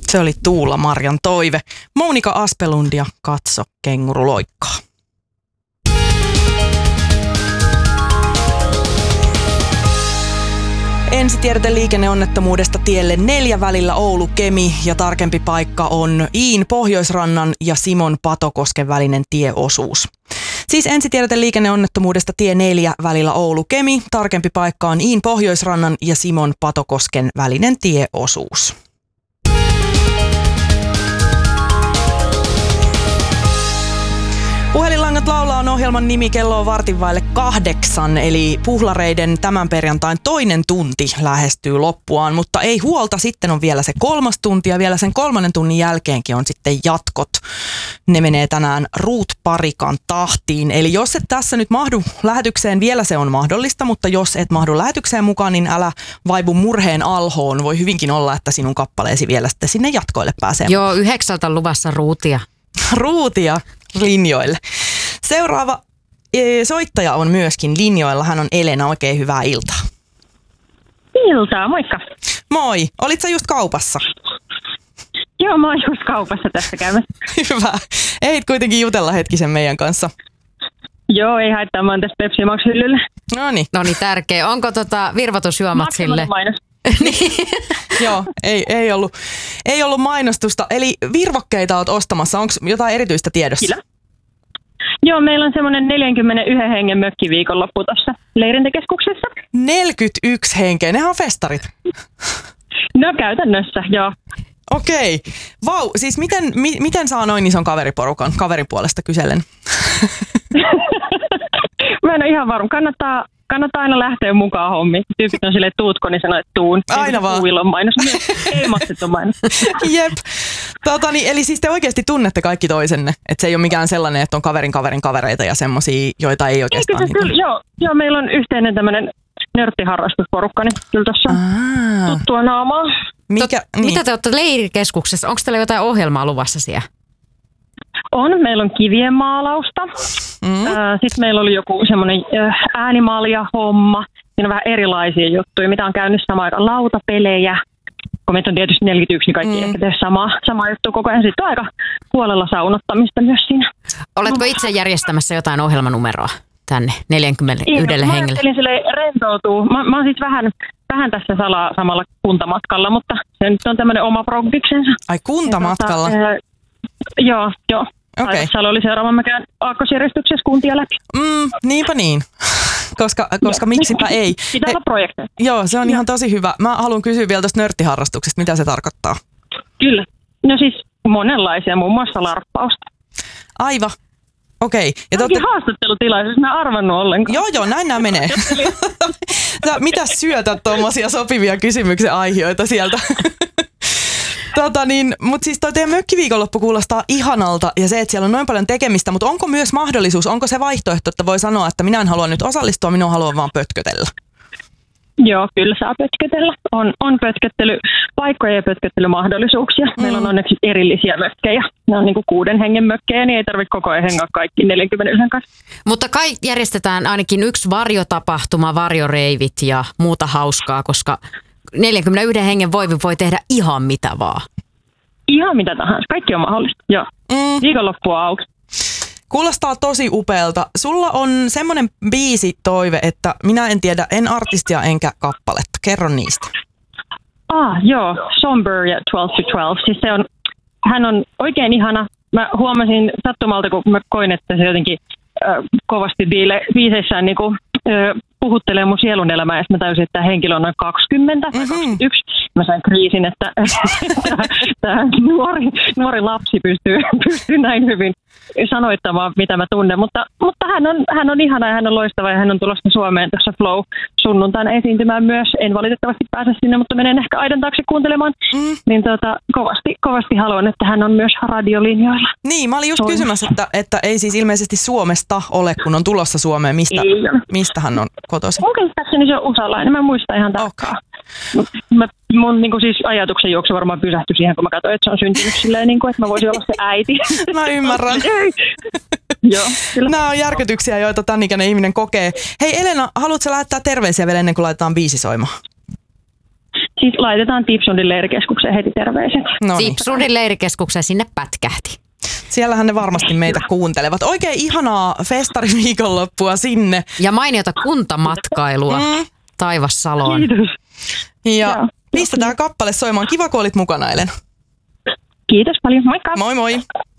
Se oli Tuula-Marjan toive. Mounika Aspelund ja Katso kenguru loikkaa. Ensitiedote liikenneonnettomuudesta tielle 4 välillä Oulu-Kemi ja tarkempi paikka on Iin Pohjoisrannan ja Simon Patokosken välinen tieosuus. Siis ensitiedote liikenneonnettomuudesta tie 4 välillä Oulu-Kemi, tarkempi paikka on Iin Pohjoisrannan ja Simon Patokosken välinen tieosuus. Puhelinlangat laulaa on ohjelman nimi, kello on 7:15, eli Puhlareiden tämän perjantain toinen tunti lähestyy loppuaan, mutta ei huolta, sitten on vielä se 3. tunti ja vielä sen 3. tunnin jälkeenkin on sitten jatkot. Ne menee tänään ruutparikan tahtiin, eli jos et tässä nyt mahdu lähetykseen, vielä se on mahdollista, mutta jos et mahdu lähetykseen mukaan, niin älä vaivu murheen alhoon. Voi hyvinkin olla, että sinun kappaleesi vielä sitten sinne jatkoille pääsee. Joo, 9 luvassa ruutia. Ruutia linjoille. Seuraava soittaja on myöskin linjoilla. Hän on Elena. Oikein hyvää iltaa. Iltaa, moikka. Moi. Olit sä just kaupassa? Joo, mä oon just kaupassa tässä käymässä. Hyvä. Ehdit kuitenkin jutella hetkisen meidän kanssa. Joo, ei haittaa, mä oon tässä Pepsi Max hyllyllä. No niin, tärkeä. Onko virvoitusjuomat sille? Mainos. Niin. Joo, ei ollut mainostusta. Eli virvokkeita oot ostamassa. Onko jotain erityistä tiedossa? Kyllä. Joo, meillä on semmoinen 41 hengen mökkiviikonloppu tuossa leirintäkeskuksessa. 41 henkeä, nehän on festarit. No käytännössä, joo. Okei. Vau, siis miten saa noin ison kaveriporukan kaveripuolesta kysellen? Mä en ole ihan varma. Kannattaa aina lähteä mukaan hommiin. Tyypit on silleen, tuutko, niin sanoo, että tuun. Aina vaan. Puuilon mainos. Ei maksettu mainos. Jep. Eli siis te oikeasti tunnette kaikki toisenne? Että se ei ole mikään sellainen, että on kaverin kavereita ja semmosia, joita ei oikeastaan... Joo, meillä on yhteinen tämmöinen nörttiharrastusporukka, niin kyllä tuossa tuttua naamaa. Mitä te olette leirikeskuksessa? Onko teillä jotain ohjelmaa luvassa siellä? Meillä on kivien maalausta. Sitten meillä oli joku semmoinen äänimaalia-homma. Siinä on vähän erilaisia juttuja, mitä on käynyt samaan aikaan. Lautapelejä. Kun meitä on tietysti 41, niin kaikki ehkä tehdä sama juttu koko ajan. Sitten on aika huolella saunottamista myös siinä. Oletko itse järjestämässä jotain ohjelmanumeroa tänne 41 hengelle? Mä ajattelin silleen rentoutua. Mä oon siis vähän tässä samalla kuntamatkalla, mutta se nyt on tämmöinen oma progdiksensa. Ai kuntamatkalla? Joo. Okei. Tässä oli seuraava, mä käyn aakkosjärjestyksessä kuntia läpi. Niinpä niin. Koska miksipä ei. Pitää olla projekteja. Joo, se on ihan tosi hyvä. Mä haluan kysyä vielä tuosta nörttiharrastuksesta. Mitä se tarkoittaa? Kyllä. No siis monenlaisia, muun muassa larppausta. Aivan. Okei. Onkin haastattelutilaisuus, mä en arvannut ollenkaan. Joo, näin nämä menee. Mitä syötät tuommoisia sopivia kysymyksen aiheita sieltä? Mutta siis toi teidän mökkiviikonloppu kuulostaa ihanalta ja se, että siellä on noin paljon tekemistä, mutta onko myös mahdollisuus, onko se vaihtoehto, että voi sanoa, että minä en halua nyt osallistua, minä haluan vaan pötkötellä? Joo, kyllä saa pötkötellä. On pötköttelypaikkoja ja pötköttelymahdollisuuksia. Meillä on onneksi erillisiä mökkejä. Ne on niinku 6 hengen mökkejä, niin ei tarvitse koko ajan hengaa kaikki 41 kanssa. Mutta kai järjestetään ainakin yksi varjotapahtuma, varjoreivit ja muuta hauskaa, koska 41 hengen voi tehdä ihan mitä vaan. Ihan mitä tahansa. Kaikki on mahdollista. Joo. Viikonloppu on auki. Kuulostaa tosi upealta. Sulla on semmoinen biisitoive, että minä en tiedä en artistia enkä kappaletta. Kerro niistä. Joo. Somber ja 12 to 12. Siis hän on oikein ihana. Mä huomasin sattumalta, kun mä koin, että se jotenkin kovasti biiseissään niinku, puhuttelee mun sielun elämää, ja mä täysin, että tämä henkilö on noin 20 tai 21. Mä sain kriisin, että tämä nuori lapsi pystyy näin hyvin sanoittamaan, mitä mä tunnen. Mutta hän on ihana ja hän on loistava ja hän on tulossa Suomeen tuossa Flow sunnuntaina esiintymään myös. En valitettavasti pääse sinne, mutta menen ehkä aidan taakse kuuntelemaan. Niin kovasti haluan, että hän on myös radiolinjoilla. Niin, mä olin just kysymässä, että ei siis ilmeisesti Suomesta ole, kun on tulossa Suomeen. Mistä hän on kotoisin? Muistaakseni se on usalainen, mä en muista ihan tarkkaan. Mun niin kuin siis ajatuksen juoksu varmaan pysähtyi siihen, kun mä katsoin, että se on syntynyt silleen, niin kuin, että mä voisin olla se äiti. Mä ymmärrän. Joo, kyllä. Nämä on järkytyksiä, joita tämän ikäinen ihminen kokee. Hei Elena, haluatko lähettää terveisiä vielä ennen kuin laitetaan biisi soimaan? Siis laitetaan Tipsundin leirikeskukseen heti terveiset. No niin. Tipsundin leirikeskukseen sinne pätkähti. Siellähän ne varmasti meitä kuuntelevat. Oikein ihanaa festariviikonloppua sinne. Ja mainiota kuntamatkailua Taivassaloon. Kiitos. Ja pistetään kappale soimaan. Kiva, kun olit mukana, Elena. Kiitos paljon. Moikka! Moi moi!